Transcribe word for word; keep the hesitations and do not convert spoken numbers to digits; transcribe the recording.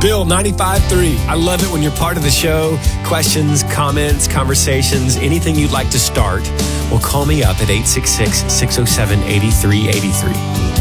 Bill, ninety-five point three. I love it when you're part of the show. Questions, comments, conversations, anything you'd like to start. Well, call me up at eight six six, six oh seven, eight three eight three.